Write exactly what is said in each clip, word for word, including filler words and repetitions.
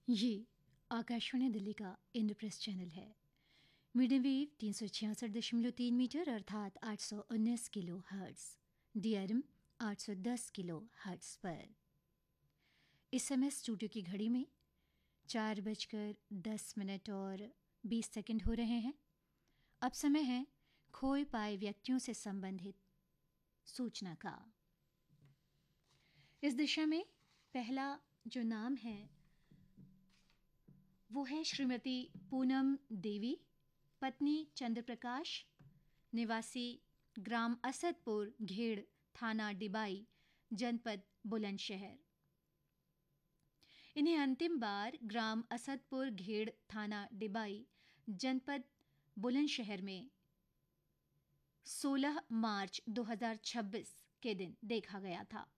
ये आकाशवाणी दिल्ली का इंद्रप्रस्थ चैनल है। मीडियम वेव तीन सौ छियासठ दशमलव तीन मीटर अर्थात आठ सौ उन्नीस किलो हर्ट्स, डीआरएम आठ सौ दस किलो हर्ट्स पर। इस समय स्टूडियो की घड़ी में चार बजकर दस मिनट और बीस सेकंड हो रहे हैं। अब समय है खोए पाए व्यक्तियों से संबंधित सूचना का। इस दिशा में पहला जो नाम है वो है श्रीमती पूनम देवी, पत्नी चंद्रप्रकाश, निवासी ग्राम असदपुर घेड़, थाना डिबाई, जनपद बुलंदशहर। इन्हें अंतिम बार ग्राम असदपुर घेड़, थाना डिबाई, जनपद बुलंदशहर में सोलह मार्च दो हज़ार छब्बीस के दिन देखा गया था।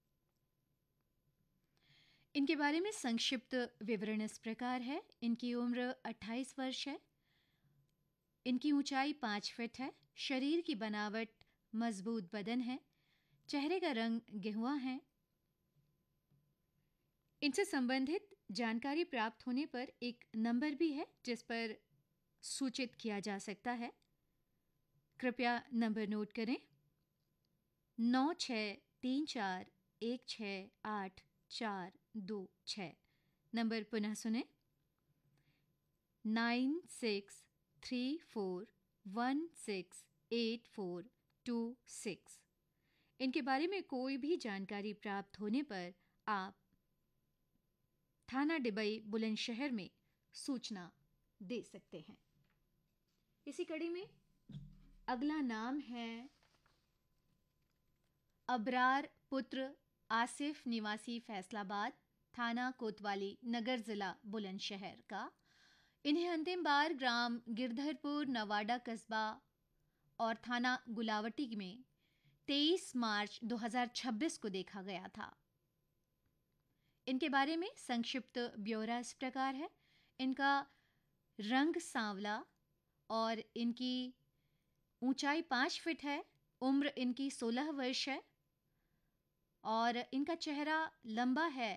इनके बारे में संक्षिप्त विवरण इस प्रकार है। इनकी उम्र अट्ठाईस वर्ष है। इनकी ऊंचाई पाँच फीट है। शरीर की बनावट मजबूत बदन है। चेहरे का रंग गेहुआ है। इनसे संबंधित जानकारी प्राप्त होने पर एक नंबर भी है जिस पर सूचित किया जा सकता है। कृपया नंबर नोट करें। नौ छः तीन चार एक छः आठ चार दो छः। नंबर पुनः सुने। Nine six three four one six eight four to six. इनके बारे में कोई भी जानकारी प्राप्त होने पर आप थाना डिबई बुलंदशहर में सूचना दे सकते हैं। इसी कड़ी में अगला नाम है अबरार पुत्र आसिफ, निवासी फैसलाबाद, थाना कोतवाली, नगर जिला बुलंदशहर का। इन्हें अंतिम बार ग्राम गिरधरपुर, नवाडा कस्बा और थाना गुलावटी में तेईस मार्च दो हज़ार छब्बीस को देखा गया था। इनके बारे में संक्षिप्त ब्यौरा इस प्रकार है। इनका रंग सांवला और इनकी ऊंचाई पाँच फीट है। उम्र इनकी सोलह वर्ष है और इनका चेहरा लंबा है।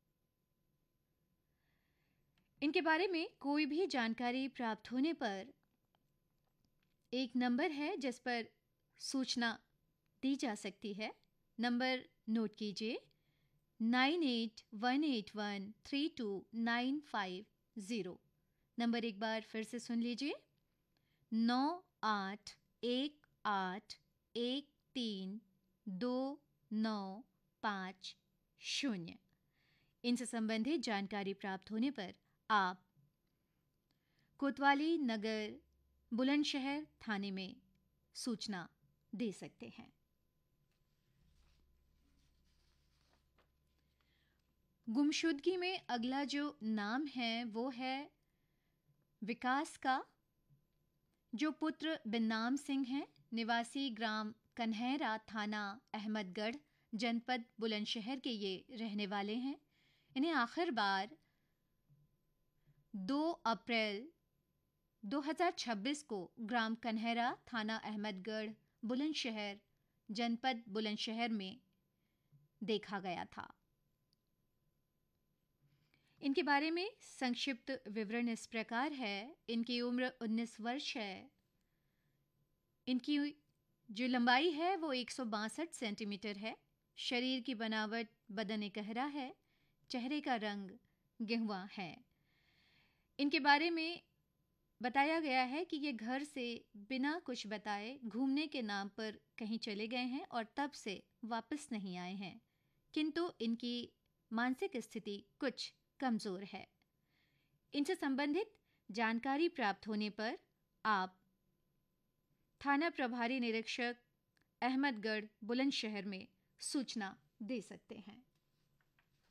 इनके बारे में कोई भी जानकारी प्राप्त होने पर एक नंबर है जिस पर सूचना दी जा सकती है। नंबर नोट कीजिए। Nine eight one eight one three to nine five zero. Number एक बार फिर से सुन लीजिए। नौ आठ एक आठ एक तीन दो नौ पाँच शून्य। इनसे संबंधित जानकारी प्राप्त होने पर आप कोतवाली नगर बुलंदशहर थाने में सूचना दे सकते हैं। गुमशुदगी में अगला जो नाम है वो है विकास का, जो पुत्र बिन्नाम सिंह हैं, निवासी ग्राम कन्हैरा, थाना अहमदगढ़, जनपद बुलंदशहर के ये रहने वाले हैं। इन्हें आखिर बार दो अप्रैल दो हज़ार छब्बीस को ग्राम कन्हैरा, थाना अहमदगढ़, बुलंदशहर, जनपद बुलंदशहर में देखा गया था। इनके बारे में संक्षिप्त विवरण इस प्रकार है। इनकी उम्र उन्नीस वर्ष है। इनकी जो लंबाई है वो एक सौ बासठ सेंटीमीटर है। शरीर की बनावट बदन गहरा है। चेहरे का रंग गेहुआ है। इनके बारे में बताया गया है कि ये घर से बिना कुछ बताए घूमने के नाम पर कहीं चले गए हैं और तब से वापस नहीं आए हैं, किंतु इनकी मानसिक स्थिति कुछ कमज़ोर है। इनसे संबंधित जानकारी प्राप्त होने पर आप थाना प्रभारी निरीक्षक अहमदगढ़ बुलंदशहर में सूचना दे सकते हैं।